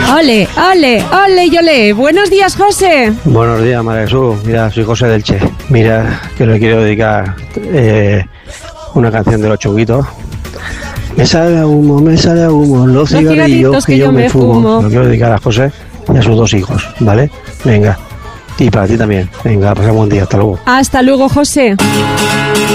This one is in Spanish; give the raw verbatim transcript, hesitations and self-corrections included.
Ole, ole, ole y ole. Buenos días, José. Buenos días, María Jesús. Mira, soy José del Che. Mira, que le quiero dedicar eh, una canción de los Chunguitos. Me sale a humo, me sale a humo, los, los cigarrillos que, que yo me fumo. fumo. Lo quiero dedicar a José y a sus dos hijos, ¿vale? Venga. Y para ti también. Venga, pasamos un día. Hasta luego. Hasta luego, José.